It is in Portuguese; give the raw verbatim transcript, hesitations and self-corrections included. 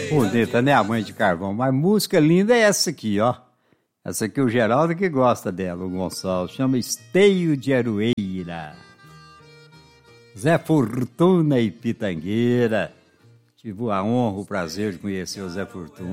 Bonita, né, a mãe de carvão? Mas música linda é essa aqui, ó. Essa aqui o Geraldo que gosta dela, o Gonçalves. Chama Esteio de Aroeira. Zé Fortuna e Pitangueira. Tive a honra, o prazer de conhecer o Zé Fortuna.